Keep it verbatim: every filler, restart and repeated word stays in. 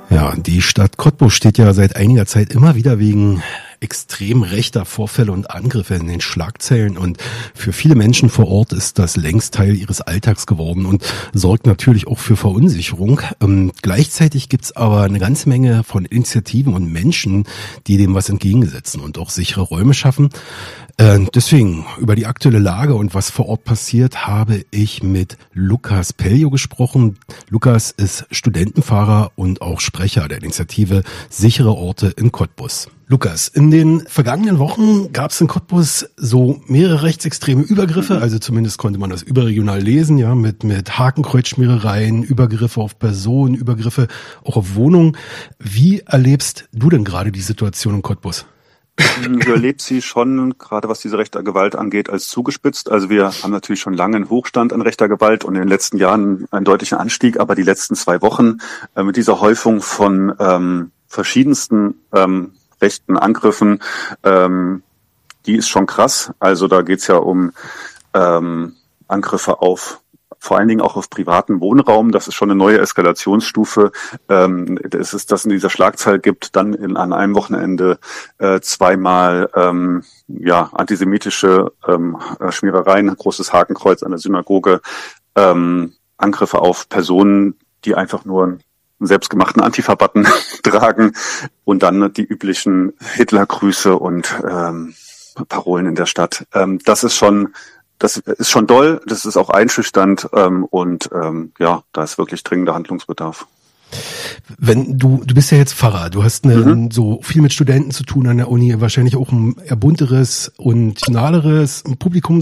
Ja, die Stadt Cottbus steht ja seit einiger Zeit immer wieder wegen extrem rechter Vorfälle und Angriffe in den Schlagzeilen, und für viele Menschen vor Ort ist das längst Teil ihres Alltags geworden und sorgt natürlich auch für Verunsicherung. Ähm, gleichzeitig gibt's aber eine ganze Menge von Initiativen und Menschen, die dem was entgegensetzen und auch sichere Räume schaffen. Äh, deswegen, über die aktuelle Lage und was vor Ort passiert, habe ich mit Lukas Peljo gesprochen. Lukas ist Studentenfahrer und auch Sprecher der Initiative Sichere Orte in Cottbus. Lukas, in den vergangenen Wochen gab es in Cottbus so mehrere rechtsextreme Übergriffe, also zumindest konnte man das überregional lesen, ja, mit mit Hakenkreuzschmierereien, Übergriffe auf Personen, Übergriffe auch auf Wohnungen. Wie erlebst du denn gerade die Situation in Cottbus? Ich erlebe sie schon, gerade was diese rechte Gewalt angeht, als zugespitzt. Also wir haben natürlich schon lange einen Hochstand an rechter Gewalt und in den letzten Jahren einen deutlichen Anstieg, aber die letzten zwei Wochen äh, mit dieser Häufung von ähm, verschiedensten ähm, rechten Angriffen, ähm, die ist schon krass. Also da geht's ja um ähm, Angriffe auf vor allen Dingen auch auf privaten Wohnraum. Das ist schon eine neue Eskalationsstufe. Ähm, es ist, dass es in dieser Schlagzeile gibt, dann in, an einem Wochenende äh, zweimal ähm, ja antisemitische ähm, Schmierereien, ein großes Hakenkreuz an der Synagoge, ähm, Angriffe auf Personen, die einfach nur einen selbstgemachten Antifa-Button tragen, und dann die üblichen Hitlergrüße und ähm, Parolen in der Stadt. Ähm, das ist schon Das ist schon doll, das ist auch einschüchternd, ähm, und ähm, ja, da ist wirklich dringender Handlungsbedarf. Wenn du, du bist ja jetzt Pfarrer, du hast eine, Mhm. so viel mit Studenten zu tun an der Uni, wahrscheinlich auch ein eher bunteres und nationaleres Publikum